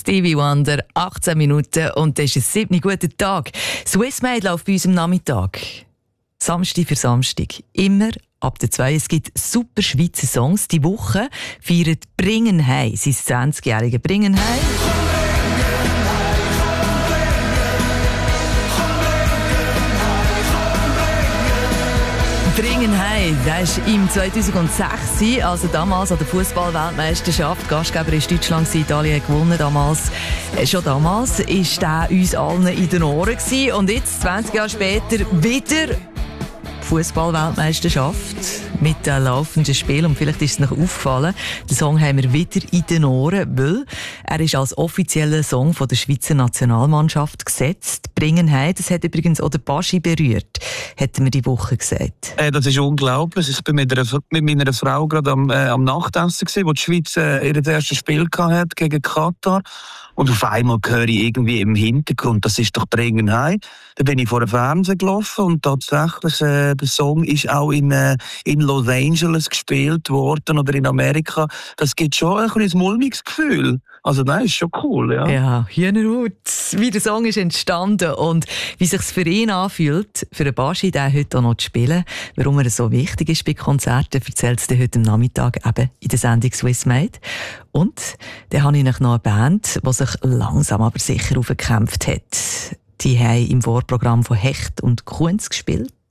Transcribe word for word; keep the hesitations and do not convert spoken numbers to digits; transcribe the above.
Stevie Wonder, achtzehn Minuten und das ist ein siebter guter Tag. Swissmade läuft bei uns am Nachmittag. Samstag für Samstag. Immer ab der zwei. Es gibt super Schweizer Songs. Die Woche feiert Bringenheim sein zwanzigjährige Bringenheim. Bringenheim, der ist im zweitausendsechs, also damals an der Fußball-Weltmeisterschaft. Gastgeber ist Deutschland, Italien hat gewonnen damals. Schon damals war der uns allen in den Ohren gewesen. Und jetzt, zwanzig Jahre später, wieder Fußball-Weltmeisterschaft mit dem laufenden Spiel. Und vielleicht ist es noch aufgefallen, den Song haben wir wieder in den Ohren, weil er ist als offizieller Song von der Schweizer Nationalmannschaft gesetzt. Bringenheim, das hat übrigens auch der Baschi berührt, hätten wir die Woche gesagt. Äh, das ist unglaublich. Ich war mit, mit meiner Frau gerade am, äh, am Nachtessen gewesen, wo die Schweiz äh, ihr erstes Spiel hatte gegen Katar. Und auf einmal höre ich irgendwie im Hintergrund, das ist doch Bringenheim. Da bin ich vor dem Fernseher gelaufen und tatsächlich, äh, der Song ist auch in, äh, in Los Angeles gespielt worden oder in Amerika. Das gibt schon ein kleines mulmiges Gefühl. Also nein, ist schon cool, ja. Ja, Hühnerhaut, wie der Song ist entstanden und wie sich's für ihn anfühlt, für den Baschi, den heute auch noch zu spielen, warum er so wichtig ist bei Konzerten, erzählt es heute am Nachmittag eben in der Sendung Swissmade. Und dann habe ich noch eine Band, die sich langsam aber sicher aufgekämpft hat. Die haben im Vorprogramm von Hecht und Kunz gespielt.